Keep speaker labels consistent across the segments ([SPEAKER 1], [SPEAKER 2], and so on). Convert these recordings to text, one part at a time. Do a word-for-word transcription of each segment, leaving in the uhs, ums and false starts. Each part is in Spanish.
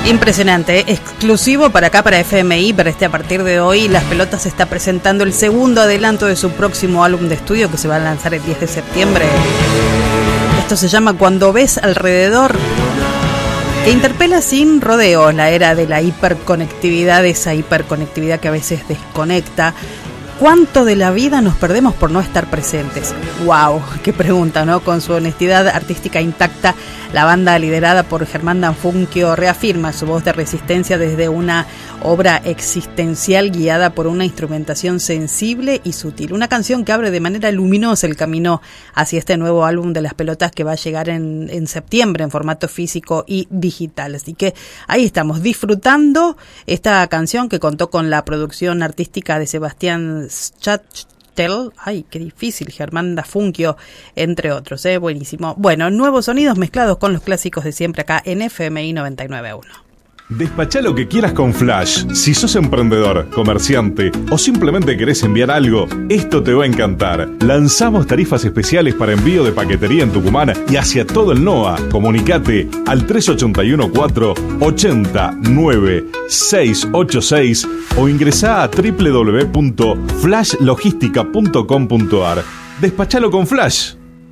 [SPEAKER 1] Impresionante, ¿eh? Exclusivo para acá, para F M I, para este a partir de hoy, Las Pelotas está presentando el segundo adelanto de su próximo álbum de estudio que se va a lanzar el diez de septiembre. Esto se llama Cuando ves alrededor, que interpela sin rodeos la era de la hiperconectividad, esa hiperconectividad que a veces desconecta. ¿Cuánto de la vida nos perdemos por no estar presentes? ¡Wow! ¡Qué pregunta!, ¿no? Con su honestidad artística intacta, la banda liderada por Germán Danfunquio reafirma su voz de resistencia desde una obra existencial guiada por una instrumentación sensible y sutil. Una canción que abre de manera luminosa el camino hacia este nuevo álbum de Las Pelotas que va a llegar en, en septiembre en formato físico y digital. Así que ahí estamos disfrutando esta canción que contó con la producción artística de Sebastián Schachtel, ay, qué difícil, Germán Danfunquio, entre otros, ¿eh? Buenísimo. Bueno, nuevos sonidos mezclados con los clásicos de siempre acá en F M I noventa y nueve punto uno.
[SPEAKER 2] Despachá lo que quieras con Flash. Si sos emprendedor, comerciante o simplemente querés enviar algo, esto te va a encantar. Lanzamos tarifas especiales para envío de paquetería en Tucumán y hacia todo el NOA. Comunicate al tres ocho uno cuatro, ocho nueve seis ocho seis o ingresá a doble u doble u doble u punto flash logística punto com punto a r. Despachalo con Flash.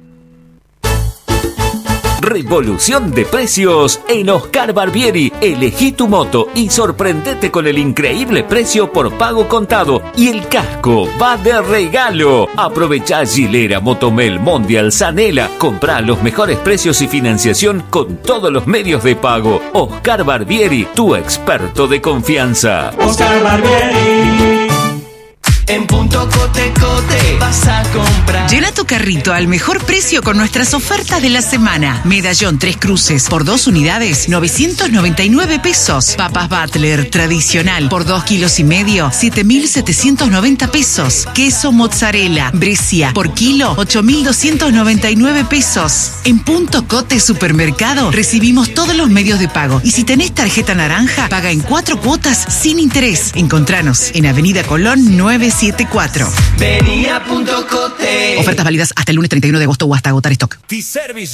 [SPEAKER 3] Revolución de precios en Oscar Barbieri. Elegí tu moto y sorprendete con el increíble precio por pago contado. Y el casco va de regalo. Aprovechá Gilera, Motomel, Mondial, Zanela. Comprá los mejores precios y financiación con todos los medios de pago. Oscar Barbieri, tu experto de confianza.
[SPEAKER 4] Oscar Barbieri. En Punto Cote Cote vas a comprar.
[SPEAKER 5] Llena tu carrito al mejor precio con nuestras ofertas de la semana. Medallón tres cruces por dos unidades, novecientos noventa y nueve pesos. Papas Butler tradicional por dos kilos y medio, siete mil setecientos noventa pesos. Queso mozzarella Brescia por kilo, ocho mil doscientos noventa y nueve pesos. En Punto Cote Supermercado recibimos todos los medios de pago. Y si tenés tarjeta naranja, paga en cuatro cuotas sin interés. Encontranos en Avenida Colón nueve siete cuatro.
[SPEAKER 4] Vení a Punto Cote.
[SPEAKER 5] Ofertas válidas hasta el lunes treinta y uno de agosto o hasta agotar stock.
[SPEAKER 6] T-Service